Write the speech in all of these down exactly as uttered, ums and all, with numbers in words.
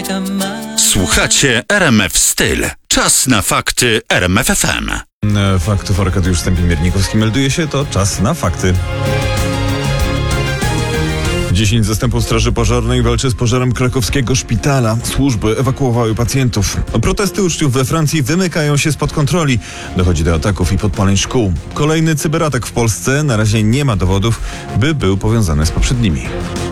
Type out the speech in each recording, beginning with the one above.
Słuchacie R M F Styl. Czas na fakty R M F F M. Faktów Arkadiusz Stępień-Miernikowski melduje się, to czas na fakty. dziesięć zastępów Straży Pożarnej walczy z pożarem krakowskiego szpitala. Służby ewakuowały pacjentów. Protesty uczniów we Francji wymykają się spod kontroli. Dochodzi do ataków i podpaleń szkół. Kolejny cyberatak w Polsce. Na razie nie ma dowodów, by był powiązany z poprzednimi.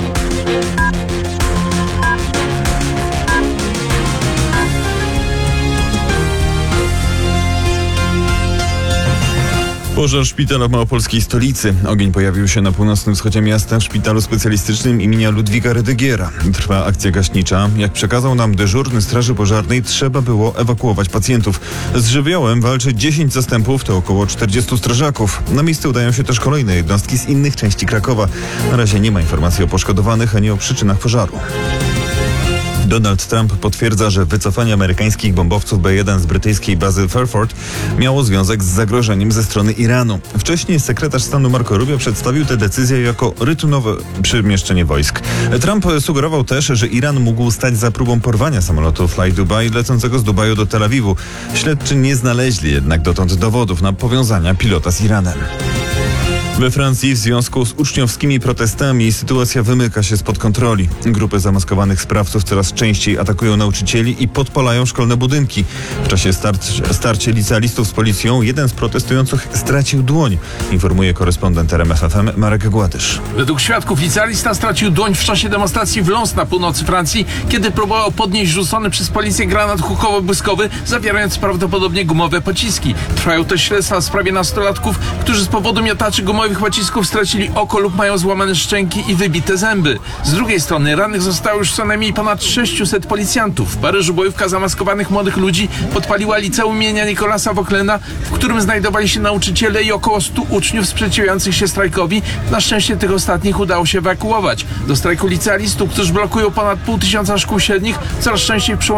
Pożar szpitala w małopolskiej stolicy. Ogień pojawił się na północnym wschodzie miasta w szpitalu specjalistycznym imienia Ludwika Rydygiera. Trwa akcja gaśnicza. Jak przekazał nam dyżurny Straży Pożarnej, trzeba było ewakuować pacjentów. Z żywiołem walczy dziesięć zastępów, to około czterdziestu strażaków. Na miejsce udają się też kolejne jednostki z innych części Krakowa. Na razie nie ma informacji o poszkodowanych ani o przyczynach pożaru. Donald Trump potwierdza, że wycofanie amerykańskich bombowców B jeden z brytyjskiej bazy Fairford miało związek z zagrożeniem ze strony Iranu. Wcześniej sekretarz stanu Marco Rubio przedstawił tę decyzję jako rytułowe przemieszczenie wojsk. Trump sugerował też, że Iran mógł stać za próbą porwania samolotu Fly Dubai lecącego z Dubaju do Tel Awiwu. Śledczy nie znaleźli jednak dotąd dowodów na powiązania pilota z Iranem. We Francji w związku z uczniowskimi protestami sytuacja wymyka się spod kontroli. Grupy zamaskowanych sprawców coraz częściej atakują nauczycieli i podpalają szkolne budynki. W czasie starcia, starcia licealistów z policją jeden z protestujących stracił dłoń, informuje korespondent R M F F M Marek Gładysz. Według świadków licealista stracił dłoń w czasie demonstracji w Lens na północy Francji, kiedy próbował podnieść rzucony przez policję granat hukowo-błyskowy, zawierając prawdopodobnie gumowe pociski. Trwają też śledztwa w sprawie nastolatków, którzy z powodu miotaczy gumowych pocisków stracili oko lub mają złamane szczęki i wybite zęby. Z drugiej strony rannych zostało już co najmniej ponad sześciuset policjantów. W Paryżu bojówka zamaskowanych młodych ludzi podpaliła liceum imienia Nicolasa Vauquelina, w którym znajdowali się nauczyciele i około stu uczniów sprzeciwiających się strajkowi. Na szczęście tych ostatnich udało się ewakuować. Do strajku licealistów, którzy blokują ponad pół tysiąca szkół średnich, coraz częściej przyłączają